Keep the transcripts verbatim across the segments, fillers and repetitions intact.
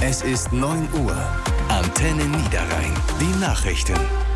Es ist neun Uhr. Antenne Niederrhein. Die Nachrichten.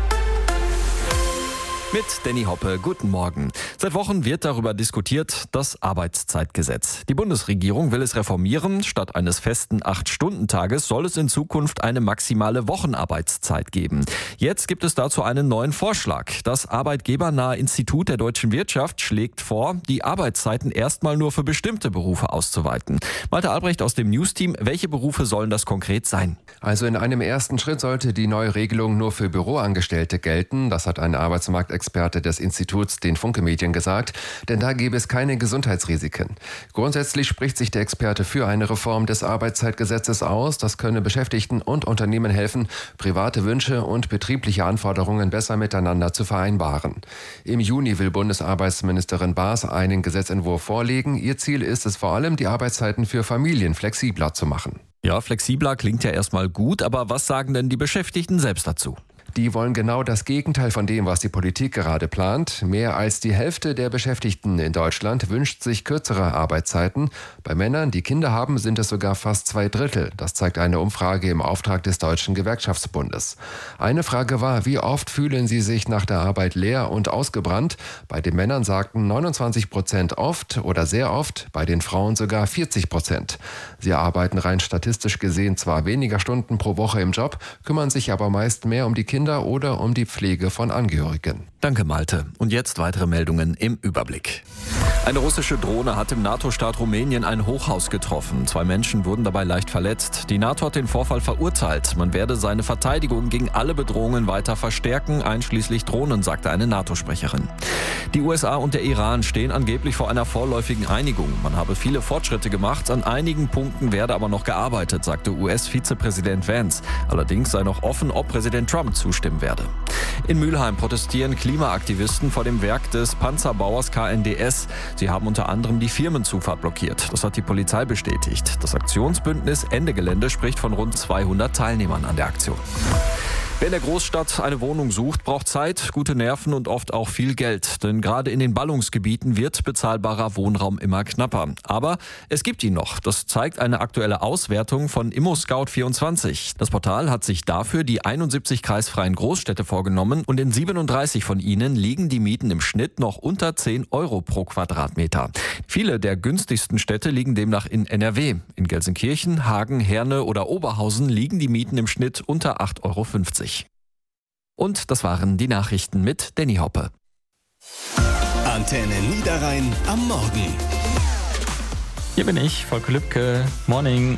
Mit Danny Hoppe, guten Morgen. Seit Wochen wird darüber diskutiert, das Arbeitszeitgesetz. Die Bundesregierung will es reformieren. Statt eines festen acht-Stunden-Tages soll es in Zukunft eine maximale Wochenarbeitszeit geben. Jetzt gibt es dazu einen neuen Vorschlag. Das arbeitgebernahe Institut der deutschen Wirtschaft schlägt vor, die Arbeitszeiten erstmal nur für bestimmte Berufe auszuweiten. Malte Albrecht aus dem News-Team, welche Berufe sollen das konkret sein? Also in einem ersten Schritt sollte die neue Regelung nur für Büroangestellte gelten. Das hat ein Arbeitsmarktexperte des Instituts den Funke Medien gesagt, denn da gäbe es keine Gesundheitsrisiken. Grundsätzlich spricht sich der Experte für eine Reform des Arbeitszeitgesetzes aus. Das könne Beschäftigten und Unternehmen helfen, private Wünsche und betriebliche Anforderungen besser miteinander zu vereinbaren. Im Juni will Bundesarbeitsministerin Baas einen Gesetzentwurf vorlegen. Ihr Ziel ist es vor allem, die Arbeitszeiten für Familien flexibler zu machen. Ja, flexibler klingt ja erstmal gut, aber was sagen denn die Beschäftigten selbst dazu? Die wollen genau das Gegenteil von dem, was die Politik gerade plant. Mehr als die Hälfte der Beschäftigten in Deutschland wünscht sich kürzere Arbeitszeiten. Bei Männern, die Kinder haben, sind es sogar fast zwei Drittel. Das zeigt eine Umfrage im Auftrag des Deutschen Gewerkschaftsbundes. Eine Frage war, wie oft fühlen sie sich nach der Arbeit leer und ausgebrannt? Bei den Männern sagten neunundzwanzig Prozent oft oder sehr oft, bei den Frauen sogar vierzig Prozent. Sie arbeiten rein statistisch gesehen zwar weniger Stunden pro Woche im Job, kümmern sich aber meist mehr um die Kinder oder um die Pflege von Angehörigen. Danke, Malte. Und jetzt weitere Meldungen im Überblick. Eine russische Drohne hat im NATO-Staat Rumänien ein Hochhaus getroffen. Zwei Menschen wurden dabei leicht verletzt. Die NATO hat den Vorfall verurteilt. Man werde seine Verteidigung gegen alle Bedrohungen weiter verstärken, einschließlich Drohnen, sagte eine NATO-Sprecherin. Die U S A und der Iran stehen angeblich vor einer vorläufigen Einigung. Man habe viele Fortschritte gemacht, an einigen Punkten werde aber noch gearbeitet, sagte U S-Vizepräsident Vance. Allerdings sei noch offen, ob Präsident Trump zustimmen werde. In Mülheim protestieren Klimaaktivisten vor dem Werk des Panzerbauers K N D S. Sie haben unter anderem die Firmenzufahrt blockiert. Das hat die Polizei bestätigt. Das Aktionsbündnis Ende Gelände spricht von rund zweihundert Teilnehmern an der Aktion. Wer in der Großstadt eine Wohnung sucht, braucht Zeit, gute Nerven und oft auch viel Geld. Denn gerade in den Ballungsgebieten wird bezahlbarer Wohnraum immer knapper. Aber es gibt ihn noch. Das zeigt eine aktuelle Auswertung von ImmoScout vierundzwanzig. Das Portal hat sich dafür die einundsiebzig kreisfreien Großstädte vorgenommen und in siebenunddreißig von ihnen liegen die Mieten im Schnitt noch unter zehn Euro pro Quadratmeter. Viele der günstigsten Städte liegen demnach in N R W. In Gelsenkirchen, Hagen, Herne oder Oberhausen liegen die Mieten im Schnitt unter acht Euro fünfzig. Und das waren die Nachrichten mit Danny Hoppe. Antenne Niederrhein am Morgen. Hier bin ich, Volker Lübke. Morning.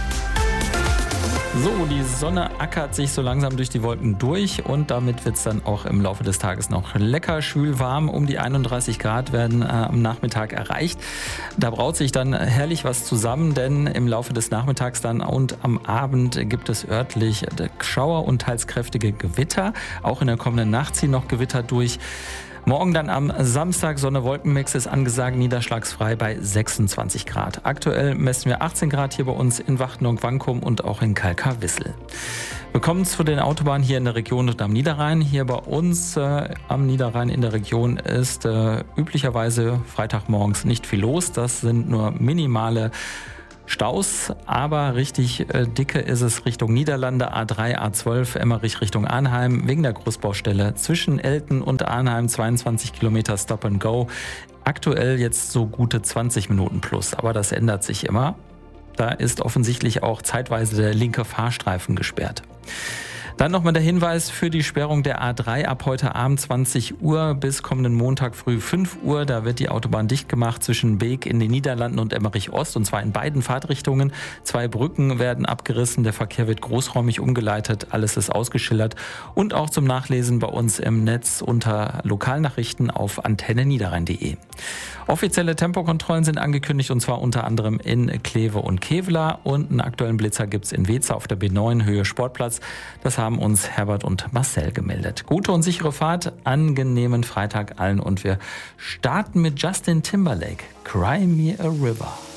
So, die Sonne ackert sich so langsam durch die Wolken durch und damit wird es dann auch im Laufe des Tages noch lecker schwül warm. Um die einunddreißig Grad werden äh, am Nachmittag erreicht. Da braut sich dann herrlich was zusammen, denn im Laufe des Nachmittags dann und am Abend gibt es örtlich Schauer und teils kräftige Gewitter. Auch in der kommenden Nacht ziehen noch Gewitter durch. Morgen dann am Samstag Sonne-Wolkenmix ist angesagt, niederschlagsfrei bei sechsundzwanzig Grad. Aktuell messen wir achtzehn Grad hier bei uns in Wachten-Wankum und auch in Kalkar-Wissel. Wir kommen zu den Autobahnen hier in der Region und am Niederrhein. Hier bei uns äh, am Niederrhein in der Region ist äh, üblicherweise Freitagmorgens nicht viel los. Das sind nur minimale Staus, aber richtig äh, dicke ist es Richtung Niederlande, A drei, A zwölf, Emmerich Richtung Arnheim, wegen der Großbaustelle zwischen Elten und Arnheim, zweiundzwanzig Kilometer Stop and Go. Aktuell jetzt so gute zwanzig Minuten plus, aber das ändert sich immer. Da ist offensichtlich auch zeitweise der linke Fahrstreifen gesperrt. Dann nochmal der Hinweis für die Sperrung der A drei ab heute Abend zwanzig Uhr bis kommenden Montag früh fünf Uhr. Da wird die Autobahn dicht gemacht zwischen Beek in den Niederlanden und Emmerich Ost und zwar in beiden Fahrtrichtungen. Zwei Brücken werden abgerissen, der Verkehr wird großräumig umgeleitet, alles ist ausgeschildert und auch zum Nachlesen bei uns im Netz unter Lokalnachrichten auf antenne niederrhein punkt de. Offizielle Tempokontrollen sind angekündigt und zwar unter anderem in Kleve und Kevelaer und einen aktuellen Blitzer gibt es in Weeze auf der B neun Höhe Sportplatz. Das haben uns Herbert und Marcel gemeldet. Gute und sichere Fahrt, angenehmen Freitag allen und wir starten mit Justin Timberlake, Cry Me a River.